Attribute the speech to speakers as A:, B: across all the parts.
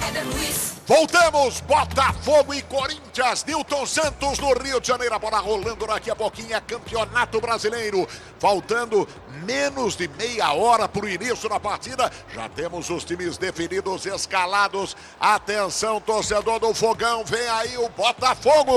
A: Voltamos, Botafogo e Corinthians, Nilton Santos no Rio de Janeiro, a bola rolando daqui a pouquinho, é Campeonato Brasileiro, faltando menos de meia hora para o início da partida, já temos os times definidos, escalados, atenção torcedor do Fogão, vem aí o Botafogo!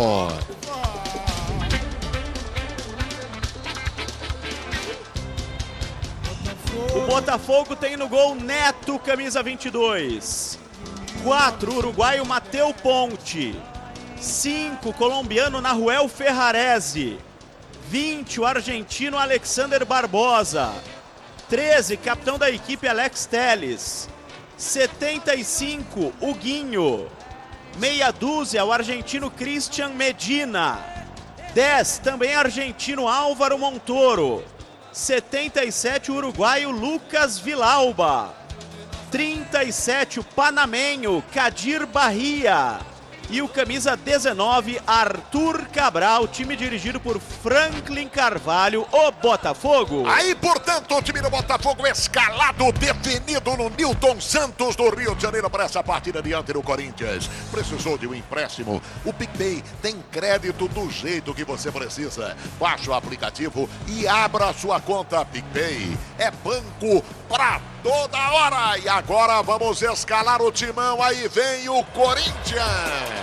B: O Botafogo tem no gol Neto, camisa 22. 4, uruguaio Mateu Ponte. 5, colombiano Nahuel Ferrarese. 20, o argentino Alexander Barbosa. 13, capitão da equipe Alex Telles. 75, Huguinho. Meia dúzia, o argentino Christian Medina. 10, também argentino Álvaro Montoro. 77, o uruguaio Lucas Vilauba. 37, o panamenho Kadir Bahia. E o camisa 19, Arthur Cabral, time dirigido por Franklin Carvalho, o Botafogo.
A: Aí, portanto, o time do Botafogo escalado, definido no Nilton Santos do Rio de Janeiro para essa partida diante do Corinthians. Precisou de um empréstimo? O PicPay tem crédito do jeito que você precisa. Baixe o aplicativo e abra sua conta PicPay. É banco pra toda hora. E agora vamos escalar o timão. Aí vem o Corinthians.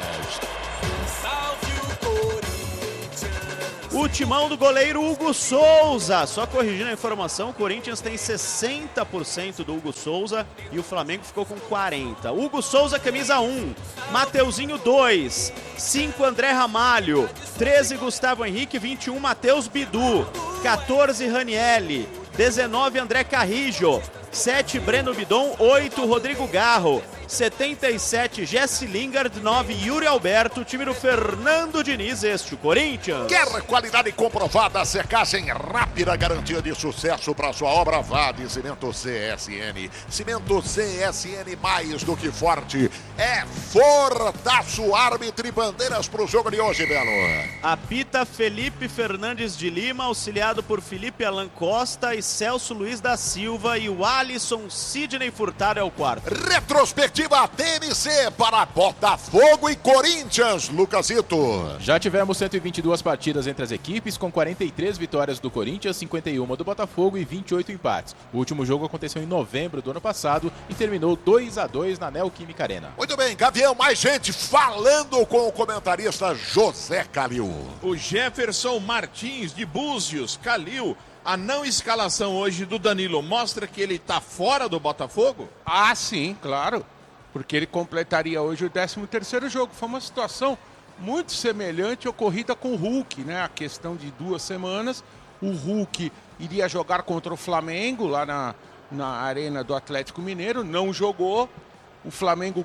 B: O timão do goleiro Hugo Souza. Só corrigindo a informação, o Corinthians tem 60% do Hugo Souza e o Flamengo ficou com 40%. Hugo Souza, camisa 1. Mateuzinho, 2. 5, André Ramalho. 13, Gustavo Henrique. 21, Matheus Bidu. 14, Ranielli. 19, André Carrijo. 7, Breno Bidon. 8, Rodrigo Garro. 77, Jesse Lingard. 9, Yuri Alberto. Time do Fernando Diniz, este o Corinthians.
A: Quer qualidade comprovada, secagem rápida, garantia de sucesso para sua obra? Vá de Cimento CSN. Cimento CSN, mais do que forte, é fortaço. Árbitro e bandeiras para o jogo de hoje, Belo.
B: Apita Felipe Fernandes de Lima, auxiliado por Felipe Alan Costa e Celso Luiz da Silva, e o Alisson Sidney Furtado é o quarto.
A: Retrospectiva TNC para Botafogo e Corinthians, Lucasito.
C: Já tivemos 122 partidas entre as equipes, com 43 vitórias do Corinthians, 51 do Botafogo e 28 empates. O último jogo aconteceu em novembro do ano passado e terminou 2-2 na Neoquímica Arena.
A: Muito bem, Gavião, mais gente falando com o comentarista José Calil.
D: O Jefferson Martins de Búzios, Calil. A não escalação hoje do Danilo mostra que ele está fora do Botafogo?
E: Ah, sim, claro. Porque ele completaria hoje o 13º jogo. Foi uma situação muito semelhante ocorrida com o Hulk, né? A questão de 2 semanas. O Hulk iria jogar contra o Flamengo lá na arena do Atlético Mineiro. Não jogou. O Flamengo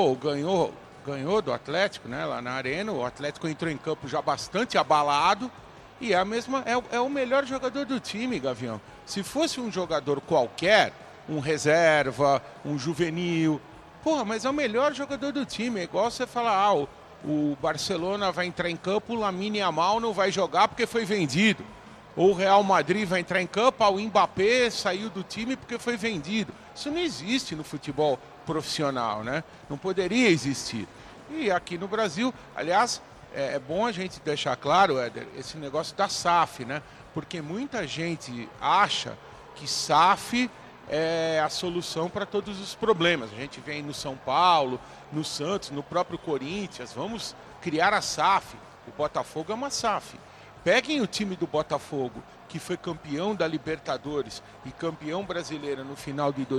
E: ganhou do Atlético, né? Lá na arena. O Atlético entrou em campo já bastante abalado. E é o melhor jogador do time, Gavião. Se fosse um jogador qualquer, um reserva, um juvenil, mas é o melhor jogador do time. É igual você falar, o Barcelona vai entrar em campo, o Lamine Yamal não vai jogar porque foi vendido. Ou o Real Madrid vai entrar em campo, o Mbappé saiu do time porque foi vendido. Isso não existe no futebol profissional, né? Não poderia existir. E aqui no Brasil, aliás, é bom a gente deixar claro, Éder, esse negócio da SAF, né? Porque muita gente acha que SAF é a solução para todos os problemas. A gente vem no São Paulo, no Santos, no próprio Corinthians, vamos criar a SAF. O Botafogo é uma SAF. Peguem o time do Botafogo, que foi campeão da Libertadores e campeão brasileiro no final de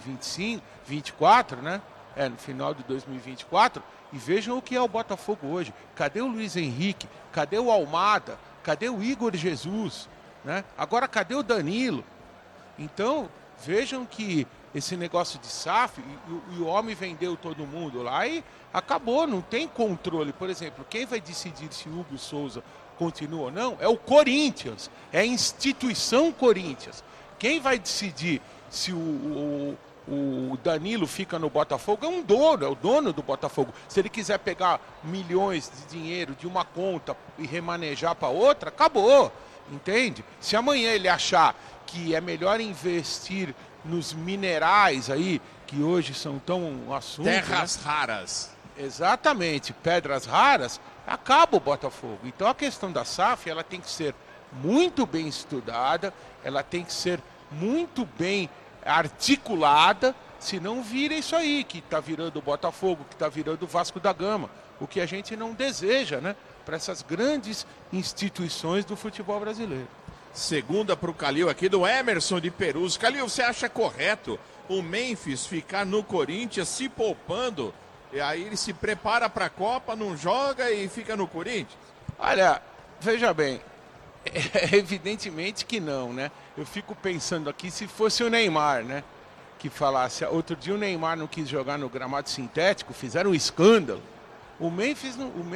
E: 2024, né? No final de 2024, e vejam o que é o Botafogo hoje. Cadê o Luiz Henrique? Cadê o Almada? Cadê o Igor Jesus? Né? Agora, cadê o Danilo? Então, vejam que esse negócio de SAF, e o homem vendeu todo mundo lá e acabou, não tem controle. Por exemplo, quem vai decidir se o Hugo Souza continua ou não é o Corinthians, é a instituição Corinthians. Quem vai decidir se o Danilo fica no Botafogo é o dono do Botafogo. Se ele quiser pegar milhões de dinheiro de uma conta e remanejar para outra, acabou, entende? Se amanhã ele achar que é melhor investir nos minerais aí, que hoje são tão assunto.
D: Terras raras.
E: Exatamente, pedras raras, acaba o Botafogo. Então a questão da SAF, ela tem que ser muito bem estudada, ela tem que ser muito bem articulada, senão vira isso aí, que está virando o Botafogo, que está virando o Vasco da Gama, o que a gente não deseja, né, para essas grandes instituições do futebol brasileiro.
D: Segunda para o Calil aqui do Emerson de Perus. Calil, você acha correto o Memphis ficar no Corinthians se poupando? E aí ele se prepara para a Copa, não joga e fica no Corinthians?
E: Olha, veja bem, evidentemente que não, né? Eu fico pensando aqui, se fosse o Neymar, né? Que falasse, outro dia o Neymar não quis jogar no gramado sintético, fizeram um escândalo. O Memphis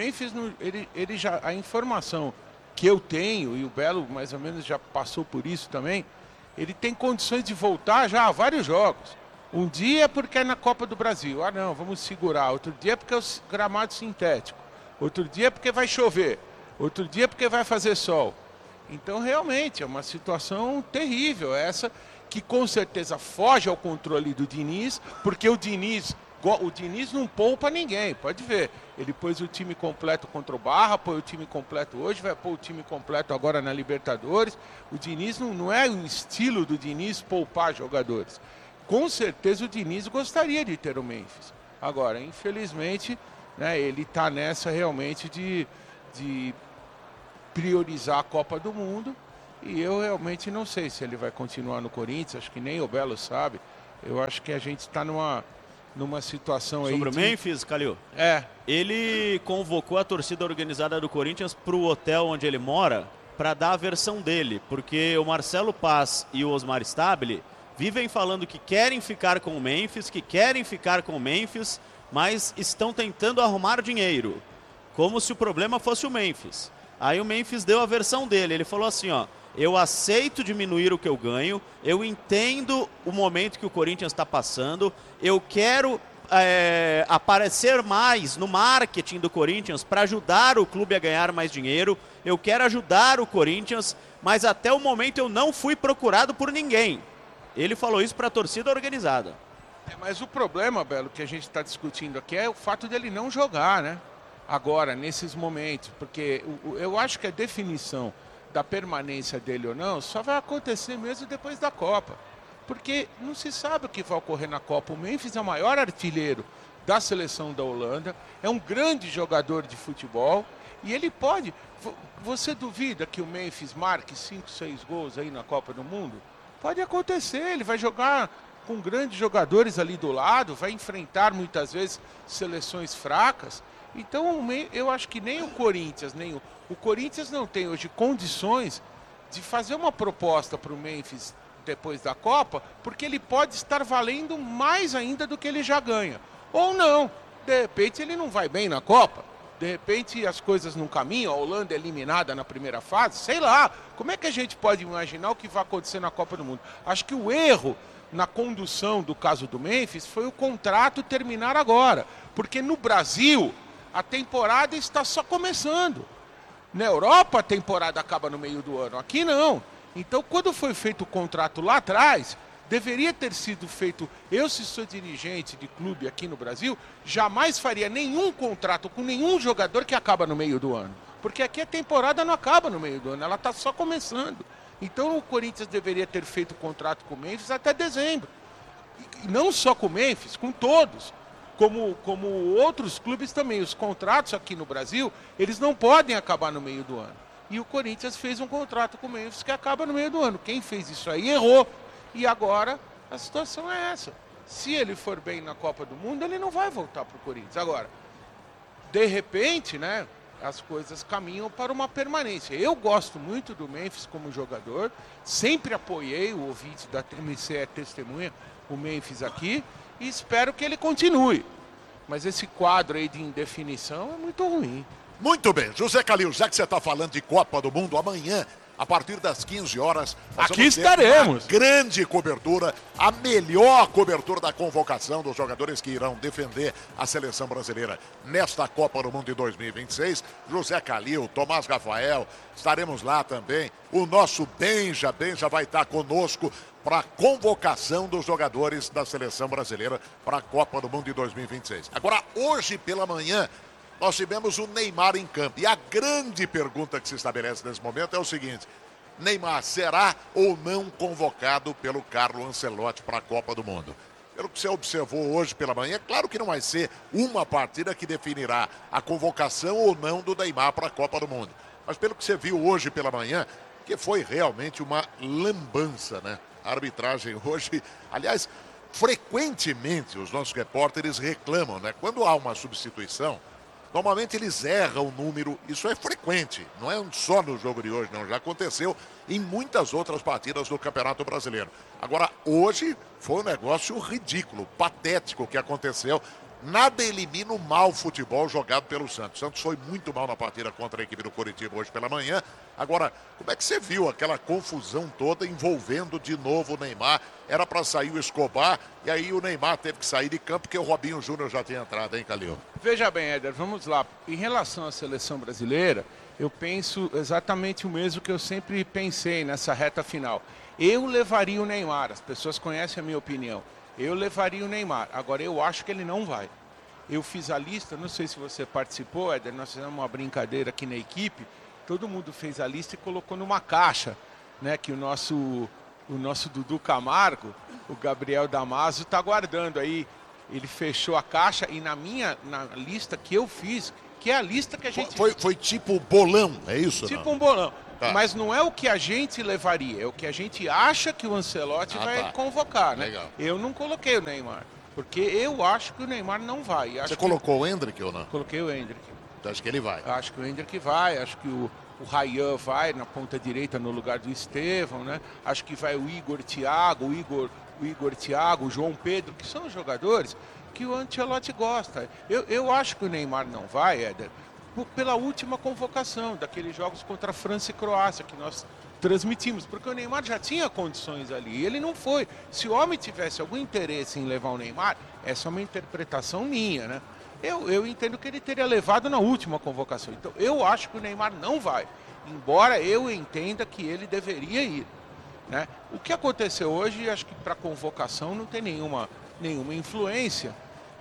E: ele já, a informação que eu tenho, e o Belo mais ou menos já passou por isso também, ele tem condições de voltar já a vários jogos. Um dia porque é na Copa do Brasil, não, vamos segurar. Outro dia porque é o gramado sintético. Outro dia porque vai chover. Outro dia porque vai fazer sol. Então realmente é uma situação terrível essa, que com certeza foge ao controle do Diniz, porque o Diniz não poupa ninguém, pode ver. Ele pôs o time completo contra o Barra, põe o time completo hoje, vai pôr o time completo agora na Libertadores. O Diniz não é o estilo do Diniz poupar jogadores. Com certeza o Diniz gostaria de ter o Memphis. Agora, infelizmente, né, ele está nessa realmente de priorizar a Copa do Mundo. E eu realmente não sei se ele vai continuar no Corinthians, acho que nem o Belo sabe. Eu acho que a gente está numa situação aí...
B: Sobre o Memphis, Calil? Ele convocou a torcida organizada do Corinthians para o hotel onde ele mora para dar a versão dele, porque o Marcelo Paz e o Osmar Stabile vivem falando que querem ficar com o Memphis, mas estão tentando arrumar dinheiro, como se o problema fosse o Memphis. Aí o Memphis deu a versão dele, ele falou assim, ó, eu aceito diminuir o que eu ganho, eu entendo o momento que o Corinthians está passando, eu quero aparecer mais no marketing do Corinthians para ajudar o clube a ganhar mais dinheiro, eu quero ajudar o Corinthians, mas até o momento eu não fui procurado por ninguém. Ele falou isso para a torcida organizada.
E: Mas o problema, Belo, que a gente está discutindo aqui é o fato dele não jogar, né? Agora, nesses momentos, porque eu acho que a definição da permanência dele ou não só vai acontecer mesmo depois da Copa. Porque não se sabe o que vai ocorrer na Copa. O Memphis é o maior artilheiro da seleção da Holanda, é um grande jogador de futebol e ele pode... Você duvida que o Memphis marque 5, 6 gols aí na Copa do Mundo? Pode acontecer, ele vai jogar com grandes jogadores ali do lado, vai enfrentar muitas vezes seleções fracas. Então eu acho que nem o Corinthians, o Corinthians não tem hoje condições de fazer uma proposta para o Memphis depois da Copa, porque ele pode estar valendo mais ainda do que ele já ganha. Ou não, de repente ele não vai bem na Copa, de repente as coisas não caminham, a Holanda é eliminada na primeira fase, sei lá, como é que a gente pode imaginar o que vai acontecer na Copa do Mundo? Acho que o erro na condução do caso do Memphis foi o contrato terminar agora, porque no Brasil a temporada está só começando. Na Europa a temporada acaba no meio do ano, aqui não. Então quando foi feito o contrato lá atrás, deveria ter sido feito, eu se sou dirigente de clube aqui no Brasil, jamais faria nenhum contrato com nenhum jogador que acaba no meio do ano. Porque aqui a temporada não acaba no meio do ano, ela está só começando. Então o Corinthians deveria ter feito o contrato com o Memphis até dezembro. E não só com o Memphis, com todos. Como outros clubes também. Os contratos aqui no Brasil, eles não podem acabar no meio do ano. E o Corinthians fez um contrato com o Memphis que acaba no meio do ano. Quem fez isso aí errou. E agora a situação é essa. Se ele for bem na Copa do Mundo, ele não vai voltar para o Corinthians. Agora, de repente, né, as coisas caminham para uma permanência. Eu gosto muito do Memphis como jogador. Sempre apoiei, o ouvinte da TMC é testemunha, o Memphis aqui. E espero que ele continue. Mas esse quadro aí de indefinição é muito ruim.
A: Muito bem, José Calil, já que você está falando de Copa do Mundo, amanhã A partir das 15 horas, nós
E: Aqui
A: vamos ter
E: estaremos.
A: uma grande cobertura, a melhor cobertura da convocação dos jogadores que irão defender a seleção brasileira nesta Copa do Mundo de 2026. José Calil, Tomás Rafael, estaremos lá também. O nosso Benja vai estar conosco para a convocação dos jogadores da seleção brasileira para a Copa do Mundo de 2026. Agora, hoje pela manhã, nós tivemos o Neymar em campo. E a grande pergunta que se estabelece nesse momento é o seguinte: Neymar será ou não convocado pelo Carlo Ancelotti para a Copa do Mundo? Pelo que você observou hoje pela manhã, claro que não vai ser uma partida que definirá a convocação ou não do Neymar para a Copa do Mundo. Mas pelo que você viu hoje pela manhã, que foi realmente uma lambança, né? A arbitragem hoje, aliás, frequentemente os nossos repórteres reclamam, né? Quando há uma substituição, normalmente eles erram o número, isso é frequente, não é só no jogo de hoje, não. Já aconteceu em muitas outras partidas do Campeonato Brasileiro. Agora, hoje foi um negócio ridículo, patético o que aconteceu. Nada elimina o mau futebol jogado pelo Santos. O Santos foi muito mal na partida contra a equipe do Coritiba hoje pela manhã. Agora, como é que você viu aquela confusão toda envolvendo de novo o Neymar? Era para sair o Escobar e aí o Neymar teve que sair de campo porque o Robinho Júnior já tinha entrado, hein, Calil?
E: Veja bem, Éder, vamos lá. Em relação à seleção brasileira, eu penso exatamente o mesmo que eu sempre pensei nessa reta final. Eu levaria o Neymar, as pessoas conhecem a minha opinião. Eu levaria o Neymar. Agora, eu acho que ele não vai. Eu fiz a lista, não sei se você participou, Éder, nós fizemos uma brincadeira aqui na equipe. Todo mundo fez a lista e colocou numa caixa, né, que o nosso Dudu Camargo, o Gabriel Damaso, está guardando aí. Ele fechou a caixa e na lista que eu fiz, que é a lista que a gente...
A: Foi tipo bolão, é isso?
E: Tipo
A: não?
E: Um bolão.
A: Tá.
E: Mas não é o que a gente levaria, é o que a gente acha que o Ancelotti vai convocar, né?
A: Legal.
E: Eu não coloquei o Neymar, porque eu acho que o Neymar não vai.
A: Você colocou o Endrick ou não?
E: Coloquei o Endrick.
A: Então acho que ele vai.
E: Acho que o Endrick vai, acho que o Rayan vai na ponta direita no lugar do Estevão, né? Acho que vai o Igor Thiago, o João Pedro, que são jogadores que o Ancelotti gosta. Eu acho que o Neymar não vai, Éder, pela última convocação, daqueles jogos contra a França e Croácia que nós transmitimos, porque o Neymar já tinha condições ali, ele não foi. Se o homem tivesse algum interesse em levar o Neymar, essa é uma interpretação minha, né? Eu entendo que ele teria levado na última convocação. Então, eu acho que o Neymar não vai, embora eu entenda que ele deveria ir, né? O que aconteceu hoje, acho que para a convocação não tem nenhuma influência.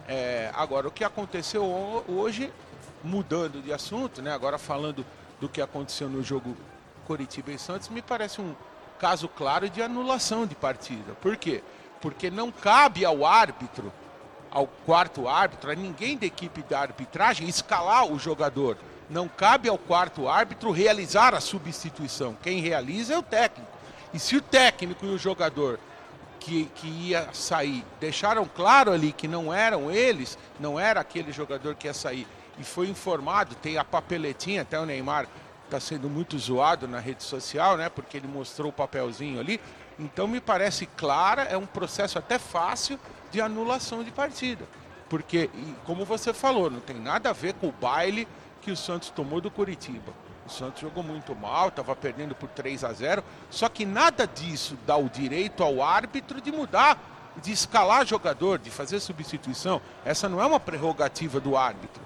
E: Agora, o que aconteceu hoje, mudando de assunto, né? Agora falando do que aconteceu no jogo Coritiba e Santos, me parece um caso claro de anulação de partida. Por quê? Porque não cabe ao árbitro, ao quarto árbitro, a ninguém da equipe da arbitragem escalar o jogador. Não cabe ao quarto árbitro realizar a substituição. Quem realiza é o técnico. E se o técnico e o jogador que ia sair deixaram claro ali que não eram eles, não era aquele jogador que ia sair, e foi informado, tem a papeletinha, até o Neymar está sendo muito zoado na rede social, né? Porque ele mostrou o papelzinho ali. Então me parece clara, é um processo até fácil de anulação de partida. Porque, como você falou, não tem nada a ver com o baile que o Santos tomou do Coritiba. O Santos jogou muito mal, estava perdendo por 3-0, só que nada disso dá o direito ao árbitro de mudar, de escalar jogador, de fazer substituição. Essa não é uma prerrogativa do árbitro.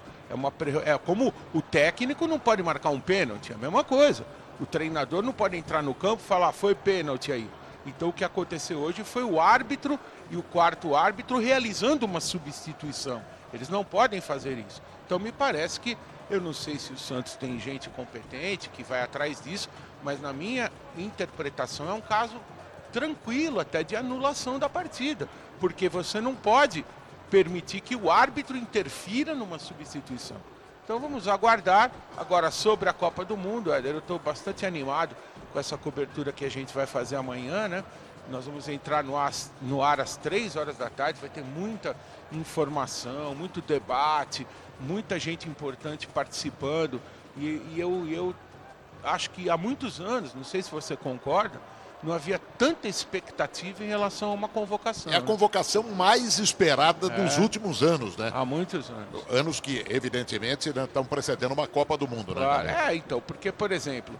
E: É como o técnico não pode marcar um pênalti, é a mesma coisa. O treinador não pode entrar no campo e falar, foi pênalti aí. Então o que aconteceu hoje foi o árbitro e o quarto árbitro realizando uma substituição. Eles não podem fazer isso. Então me parece que, eu não sei se o Santos tem gente competente que vai atrás disso, mas na minha interpretação é um caso tranquilo até de anulação da partida. Porque você não pode permitir que o árbitro interfira numa substituição. Então vamos aguardar. Agora, sobre a Copa do Mundo, Éder, eu estou bastante animado com essa cobertura que a gente vai fazer amanhã, né? Nós vamos entrar no ar às 3 horas da tarde, vai ter muita informação, muito debate, muita gente importante participando. E eu acho que há muitos anos, não sei se você concorda, não havia tanta expectativa em relação a uma convocação.
A: É a convocação mais esperada dos últimos anos, né?
E: Há muitos anos.
A: Anos que, evidentemente, estão precedendo uma Copa do Mundo, né?
E: Claro. Então, porque, por exemplo,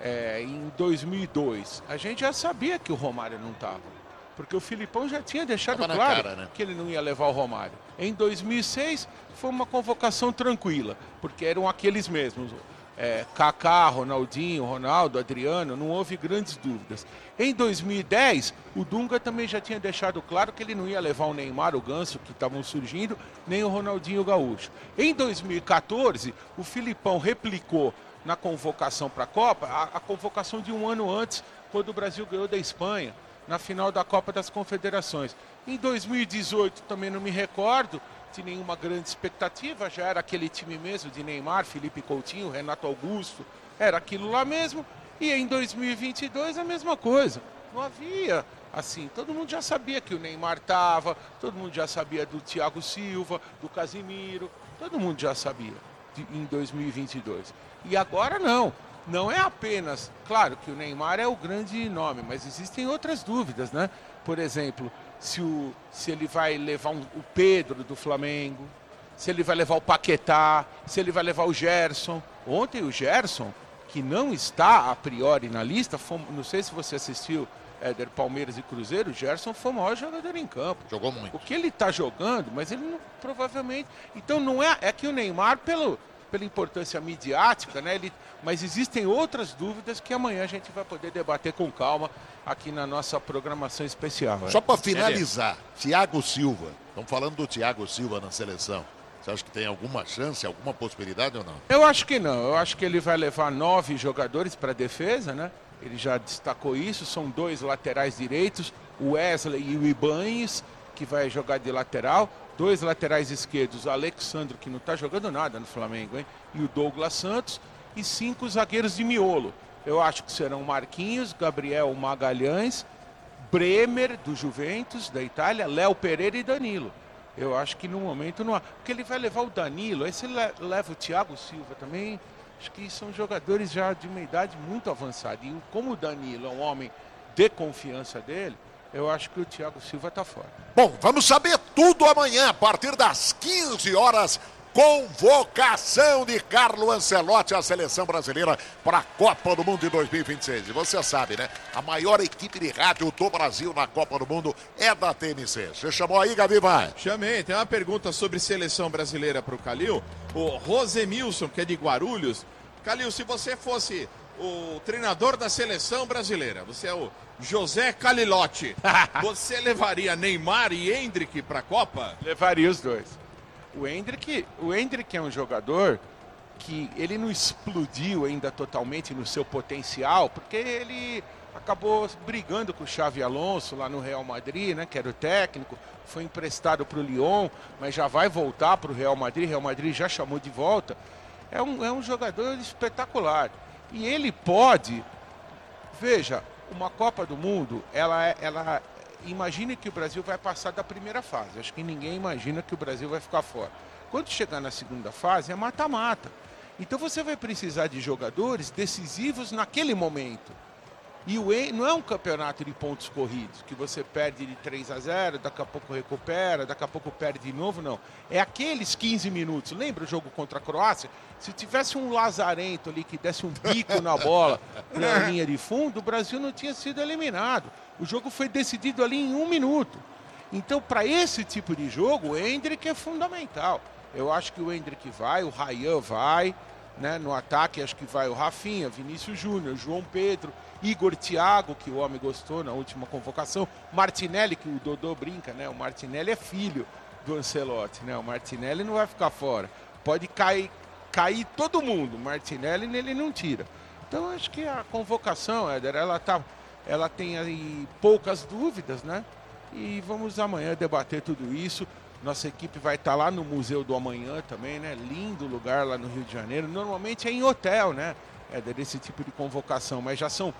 E: em 2002, a gente já sabia que o Romário não estava. Porque o Filipão já tinha deixado
A: Tava na
E: claro
A: cara, né?
E: que ele não ia levar o Romário. Em 2006 foi uma convocação tranquila, porque eram aqueles mesmos. Kaká, Ronaldinho, Ronaldo, Adriano, não houve grandes dúvidas. Em 2010, o Dunga também já tinha deixado claro que ele não ia levar o Neymar, o Ganso, que estavam surgindo, nem o Ronaldinho Gaúcho. Em 2014, o Filipão replicou na convocação para a Copa a convocação de um ano antes, quando o Brasil ganhou da Espanha, na final da Copa das Confederações. Em 2018, também não me recordo de nenhuma grande expectativa, já era aquele time mesmo de Neymar, Felipe Coutinho, Renato Augusto, era aquilo lá mesmo. E em 2022 a mesma coisa. Não havia, assim, todo mundo já sabia que o Neymar estava, todo mundo já sabia do Thiago Silva, do Casimiro, todo mundo já sabia em 2022. E agora não é apenas, claro que o Neymar é o grande nome, mas existem outras dúvidas, né? Por exemplo, se ele vai levar o Pedro do Flamengo, se ele vai levar o Paquetá, se ele vai levar o Gerson. Ontem o Gerson, que não está a priori na lista, não sei se você assistiu, Éder, Palmeiras e Cruzeiro, o Gerson foi o maior jogador em campo.
A: Jogou muito.
E: O que ele está jogando, mas ele não, provavelmente... Então não é que o Neymar, pela importância midiática, né? Mas existem outras dúvidas que amanhã a gente vai poder debater com calma aqui na nossa programação especial.
A: Só para finalizar, Thiago Silva. Estamos falando do Thiago Silva na seleção. Você acha que tem alguma chance, alguma possibilidade ou não?
E: Eu acho que não. Eu acho que ele vai levar 9 jogadores para a defesa, né? Ele já destacou isso. São 2 laterais direitos, o Wesley e o Ibañez, que vai jogar de lateral. 2 laterais esquerdos, o Alexandro, que não está jogando nada no Flamengo, hein? E o Douglas Santos. E 5 zagueiros de miolo. Eu acho que serão Marquinhos, Gabriel Magalhães, Bremer, do Juventus, da Itália, Léo Pereira e Danilo. Eu acho que no momento não há. Porque ele vai levar o Danilo, aí se ele leva o Thiago Silva também, acho que são jogadores já de uma idade muito avançada. E como o Danilo é um homem de confiança dele, eu acho que o Thiago Silva está fora.
A: Bom, vamos saber tudo amanhã, a partir das 15 horas. Convocação de Carlo Ancelotti à seleção brasileira para a Copa do Mundo de 2026. E você sabe, né? A maior equipe de rádio do Brasil na Copa do Mundo é da TNC. Você chamou aí, Gabi, vai?
D: Chamei. Tem uma pergunta sobre seleção brasileira para o Calil. O Rosemilson, que é de Guarulhos. Calil, se você fosse o treinador da seleção brasileira, você é o José Calilotti, você levaria Neymar e Endrick para a Copa?
E: Levaria os dois. O Endrick é um jogador que ele não explodiu ainda totalmente no seu potencial, porque ele acabou brigando com o Xavi Alonso lá no Real Madrid, né, que era o técnico, foi emprestado para o Lyon, mas já vai voltar para o Real Madrid já chamou de volta. É um jogador espetacular. E ele pode, veja, uma Copa do Mundo, ela imagine que o Brasil vai passar da primeira fase. Acho que ninguém imagina que o Brasil vai ficar fora. Quando chegar na segunda fase, é mata-mata. Então você vai precisar de jogadores decisivos naquele momento. E não é um campeonato de pontos corridos, que você perde de 3-0, daqui a pouco recupera, daqui a pouco perde de novo, não. É aqueles 15 minutos. Lembra o jogo contra a Croácia? Se tivesse um lazarento ali que desse um bico na bola na linha de fundo, o Brasil não tinha sido eliminado. O jogo foi decidido ali em 1 minuto. Então, para esse tipo de jogo, o Endrick é fundamental. Eu acho que o Endrick vai, o Ryan vai, né? No ataque acho que vai o Rafinha, Vinícius Júnior, João Pedro, Igor Thiago, que o homem gostou na última convocação, Martinelli, que o Dodô brinca, né? O Martinelli é filho do Ancelotti, né? O Martinelli não vai ficar fora. Pode cair todo mundo, Martinelli ele não tira. Então acho que a convocação, Éder, ela tem aí poucas dúvidas, né? E vamos amanhã debater tudo isso. Nossa equipe vai estar lá no Museu do Amanhã também, né? Lindo lugar lá no Rio de Janeiro. Normalmente é em hotel, né? Desse tipo de convocação, mas já são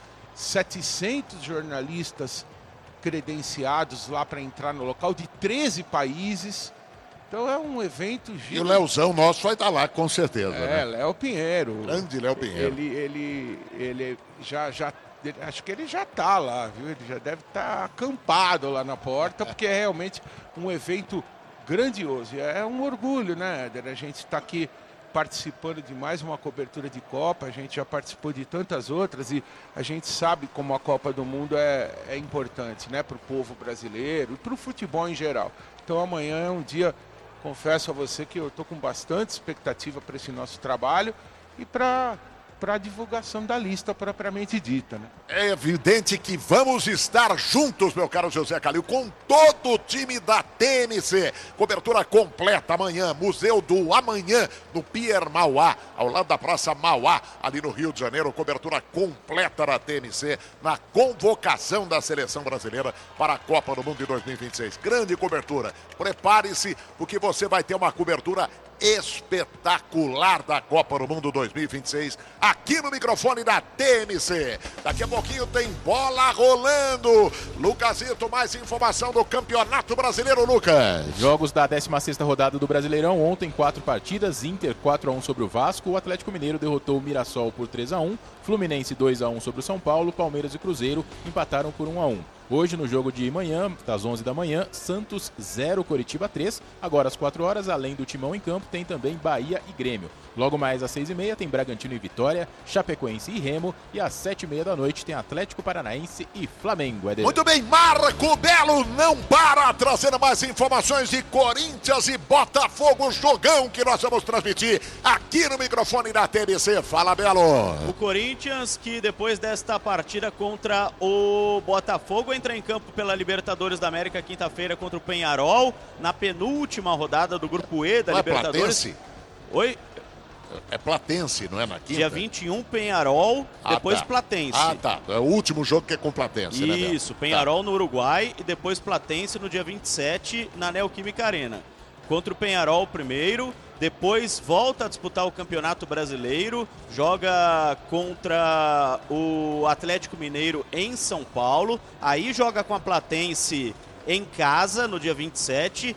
E: 700 jornalistas credenciados lá para entrar no local de 13 países. Então é um evento gigante.
A: E o Leozão nosso vai estar lá, com certeza. Né?
E: Léo Pinheiro.
A: Grande Léo Pinheiro.
E: Ele já acho que ele já está lá, viu? Ele já deve estar acampado lá na porta, porque é realmente um evento grandioso. É um orgulho, né, Éder? A gente está aqui participando de mais uma cobertura de Copa, a gente já participou de tantas outras e a gente sabe como a Copa do Mundo é importante, né, para o povo brasileiro e para o futebol em geral. Então amanhã é um dia, confesso a você que eu estou com bastante expectativa para esse nosso trabalho e para a divulgação da lista propriamente dita, né?
A: É evidente que vamos estar juntos, meu caro José Calil, com todo o time da TMC. Cobertura completa amanhã, Museu do Amanhã, no Pier Mauá, ao lado da Praça Mauá, ali no Rio de Janeiro. Cobertura completa da TMC na convocação da Seleção Brasileira para a Copa do Mundo de 2026. Grande cobertura. Prepare-se, porque você vai ter uma cobertura espetacular da Copa do Mundo 2026 aqui no microfone da TMC. Daqui a pouquinho tem bola rolando. Lucasito, mais informação do Campeonato Brasileiro, Lucas.
C: Jogos da 16ª rodada do Brasileirão. Ontem 4 partidas, Inter 4-1 sobre o Vasco, o Atlético Mineiro derrotou o Mirassol por 3-1, Fluminense 2-1 sobre o São Paulo, Palmeiras e Cruzeiro empataram por 1-1. Hoje, no jogo de manhã, das 11 da manhã, Santos 0, Coritiba 3. Agora, às 4 horas, além do Timão em campo, tem também Bahia e Grêmio. Logo mais às 6h30 tem Bragantino e Vitória, Chapecoense e Remo. E às 7h30 da noite tem Atlético Paranaense e Flamengo.
A: Muito bem, Marco Belo não para, trazendo mais informações de Corinthians e Botafogo, jogão que nós vamos transmitir aqui no microfone da TBC. Fala, Belo.
B: O Corinthians, que depois desta partida contra o Botafogo, entra em campo pela Libertadores da América quinta-feira contra o Peñarol, na penúltima rodada do Grupo E da
A: Não
B: Libertadores.
A: Platense?
B: Oi?
A: É Platense, não é na quinta?
B: Dia 21, Peñarol, depois
A: tá.
B: Platense.
A: Tá. É o último jogo que é com Platense, né, Belo?
B: Isso, Peñarol no Uruguai e depois Platense no dia 27 na Neoquímica Arena. Contra o Peñarol primeiro, depois volta a disputar o Campeonato Brasileiro, joga contra o Atlético Mineiro em São Paulo, aí joga com a Platense em casa no dia 27